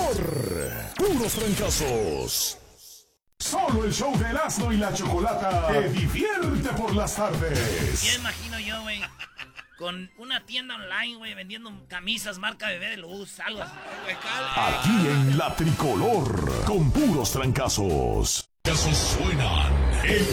Tricolor. Puros trancazos. Solo el show de Erasmo y la Chocolata te divierte por las tardes. Ya imagino yo, güey, con una tienda online, güey, vendiendo camisas marca Bebé de Luz, algo así. Aquí en la Tricolor, con puros trancazos. Casos suenan.